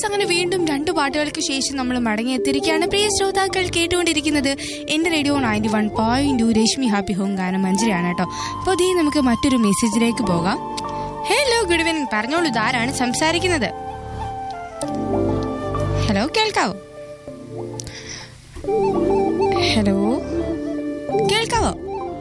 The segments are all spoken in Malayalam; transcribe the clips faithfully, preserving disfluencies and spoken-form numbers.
അങ്ങനെ വീണ്ടും രണ്ടു പാട്ടുകൾക്ക് ശേഷം നമ്മൾ മടങ്ങിയെത്തിയിരിക്കുകയാണ്. പ്രിയ ശ്രോതാക്കൾ കേട്ടുകൊണ്ടിരിക്കുന്നത് എന്റെ radio ninety one point two Rashmi happy home ഗാനം മഞ്ജരിയാണ് കേട്ടോ. അപ്പോൾ ഇതേ നമുക്ക് മറ്റൊരു മെസ്സേജിലേക്ക് പോകാം. Hello, good evening. പറഞ്ഞോളൂ, ഇതാരാണ് സംസാരിക്കുന്നത്? ഹലോ, കേൾക്കാവോ? ഹലോ, കേൾക്കാവോ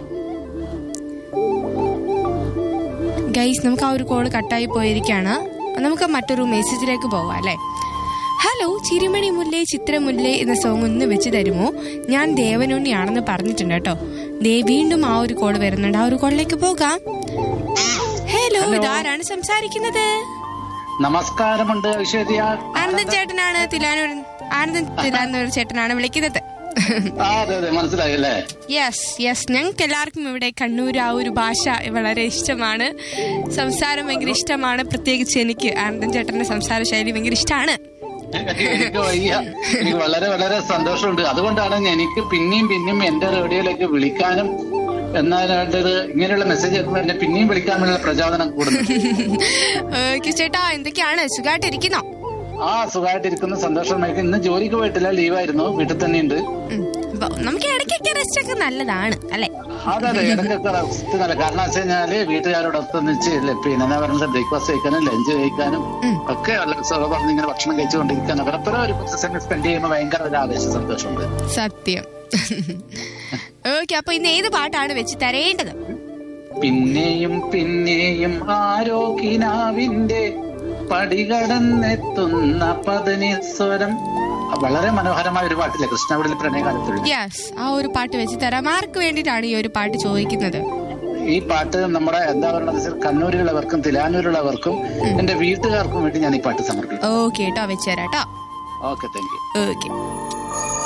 ഗൈസ്? നമുക്ക് ആ ഒരു കോള് കട്ടായി പോയിരിക്കുകയാണ്. നമുക്ക് മറ്റൊരു മെസ്സേജിലേക്ക് പോവാം അല്ലേ. ഹലോ, ചിരിമണി മുല്ലേ ചിത്രമുല്ലേ എന്ന സോങ് ഒന്ന് വെച്ച് തരുമോ? ഞാൻ ദേവനുണ്ണിയാണെന്ന് പറഞ്ഞിട്ടുണ്ട് കേട്ടോ. ദേ വീണ്ടും ആ ഒരു കോള് വരുന്നുണ്ട്. ആ ഒരു കോളിലേക്ക് പോകാം. ഹലോ, ഇതാരാണ് സംസാരിക്കുന്നത്? നമസ്കാരമുണ്ട്. ആനന്ദൻ ചേട്ടനാണ്. തിലാനൂർ ആനന്ദൻ തിലാനൂർ ചേട്ടനാണ് വിളിക്കുന്നത്. മനസ്സിലായല്ലേ? യെസ് യെസ് ഞങ്ങൾക്ക് എല്ലാവർക്കും ഇവിടെ കണ്ണൂർ ആ ഒരു ഭാഷ വളരെ ഇഷ്ടമാണ്. സംസാരം ഭയങ്കര ഇഷ്ടമാണ്. പ്രത്യേകിച്ച് എനിക്ക് ആനന്ദൻ ചേട്ടന്റെ സംസാര ശൈലി ഭയങ്കര ഇഷ്ടമാണ്. എനിക്ക് വയ്യ, എനിക്ക് വളരെ വളരെ സന്തോഷമുണ്ട്. അതുകൊണ്ടാണ് എനിക്ക് പിന്നെയും പിന്നെയും എന്റെ റേഡിയോയിലേക്ക് വിളിക്കാനും എന്നാലാണ്ടത് ഇങ്ങനെയുള്ള മെസ്സേജ് എന്നെ പിന്നെയും വിളിക്കാനുള്ള പ്രചോദനം കൂടുന്നു. ചേട്ടാ, എന്തൊക്കെയാണ്? സുഖമായിട്ടിരിക്കുന്നോ? ആ, സുഖമായിട്ടിരിക്കുന്നു. സന്തോഷമായിരിക്കും. ഇന്ന് ജോലിക്ക് പോയിട്ടില്ല, ലീവായിരുന്നു. വീട്ടിൽ തന്നെ ഉണ്ട്. നമുക്ക് ഇടയ്ക്കൊക്കെ റെസ്റ്റ് ഒക്കെ നല്ലതാണ് അല്ലെ? അതെ അതെ, ഇടയ്ക്കൊക്കെ റെസ്റ്റ് നല്ല. കാരണം വെച്ച് കഴിഞ്ഞാല് വീട്ടുകാരോടൊത്തൊന്നിച്ച് പിന്നെ എന്താ പറയുന്നത്, ബ്രേക്ക്ഫാസ്റ്റ് കഴിക്കാനും ലഞ്ച് കഴിക്കാനും ഒക്കെ പറഞ്ഞ് ഇങ്ങനെ ഭക്ഷണം കഴിച്ചുകൊണ്ടിരിക്കാനും പരസ്പരം ഒരു സമയം സ്പെൻഡ് ചെയ്യുമ്പോൾ ഭയങ്കര ഒരു ആവേശ സന്തോഷമുണ്ട്. സത്യം. ഓക്കെ, അപ്പൊ ഇന്ന് ഏത് പാട്ടാണ് വെച്ച് തരേണ്ടത്? പിന്നെയും പിന്നെയും ആരോഗ്യനാവിന്റെ പടികടന്നെത്തുന്ന പതനീശ്വരം. വളരെ മനോഹരമായ ഒരു പാട്ടില്ലേ, കൃഷ്ണവിടിൽ പ്രണയകാലത്തുള്ള. യെസ്, ആ ഒരു പാട്ട് വെച്ച് തരാം. ആർക്ക് വേണ്ടിയിട്ടാണ് ഈ ഒരു പാട്ട് ചോദിക്കുന്നത്? ഈ പാട്ട് നമ്മുടെ എന്താ പറയുന്നത്, കണ്ണൂരിലുള്ളവർക്കും തിലാനൂരുള്ളവർക്കും എന്റെ വീട്ടുകാർക്കും വേണ്ടി ഞാൻ ഈ പാട്ട് സമർപ്പിക്കും. ഓക്കെ കേട്ടോ, വെച്ച് തരാം കേട്ടോ. Okay, thank you. ഓക്കെ.